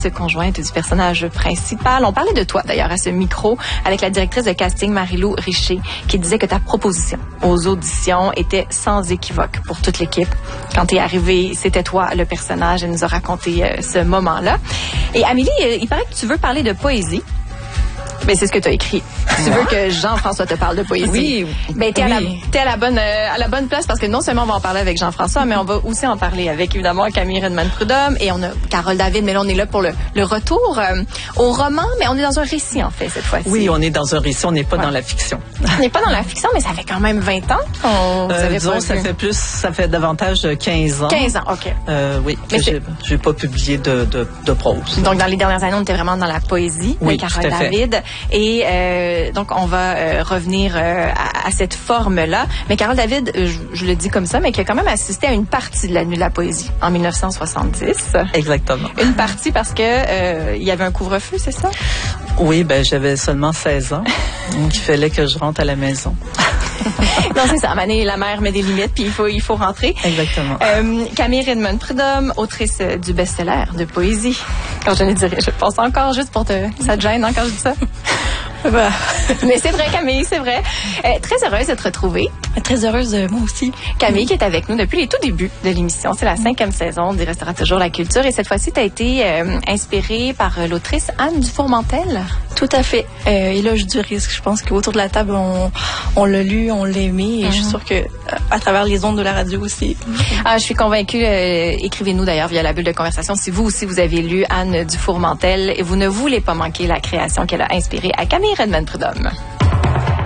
conjointe du personnage principal. On parlait de toi, d'ailleurs, à ce micro, avec la directrice de casting, Marie-Lou Richer, qui disait que ta proposition aux auditions était sans équivoque pour toute l'équipe. Quand t'es arrivée, c'était toi, le personnage. Elle nous a raconté ce moment-là. Et Amélie, il paraît que tu veux parler de poésie. Ben, c'est ce que tu as écrit. Tu veux que Jean-François te parle de poésie. Oui. Ben, t'es à la bonne place parce que non seulement on va en parler avec Jean-François, mais on va aussi en parler avec, évidemment, Camille Redmond-Prudhomme et on a Carole David, mais là, on est là pour le retour au roman, mais on est dans un récit, en fait, cette fois-ci. Oui, on est dans un récit, on n'est pas dans la fiction. On n'est pas dans la fiction, mais ça fait quand même 20 ans. Disons, ça fait davantage de 15 ans. 15 ans, OK. Oui, mais j'ai pas publié de prose. Donc, dans les dernières années, on était vraiment dans la poésie de Carole David. Et donc, on va revenir à cette forme-là. Mais Carole David, je le dis comme ça, mais qui a quand même assisté à une partie de la Nuit de la poésie en 1970. Exactement. Une partie parce que il y avait un couvre-feu, c'est ça? Oui, ben j'avais seulement 16 ans. Donc, il fallait que je rentre à la maison. Non, c'est ça. À un moment donné, la mère met des limites, puis il faut rentrer. Exactement. Camille Redmond-Prudhomme, autrice du best-seller de poésie. Quand je le dirais, je pense encore juste pour ça te gêne, hein, quand je dis ça? Mais c'est vrai, Camille, c'est vrai. Très heureuse de te retrouver. Très heureuse, moi aussi. Camille qui est avec nous depuis les tout débuts de l'émission. C'est la 5e saison d'Il restera toujours la culture. Et cette fois-ci, tu as été inspirée par l'autrice Anne Dufourmentel. Tout à fait. Éloge du risque. Je pense qu'autour de la table, on l'a lu, on l'a aimé. Et je suis sûre que à travers les ondes de la radio aussi. Je suis convaincue. Écrivez-nous d'ailleurs via la bulle de conversation si vous aussi vous avez lu Anne Dufourmentel et vous ne voulez pas manquer la création qu'elle a inspirée à Camille Redmond-Prudhomme.